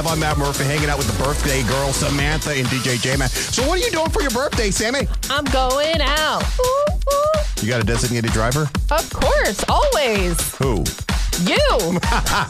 I'm Matt Murphy hanging out with the birthday girl, Samantha, and DJ J-Man. So what are you doing for your birthday, Sammy? I'm going out. Ooh, ooh. You got a designated driver? Of course, always. Who? You.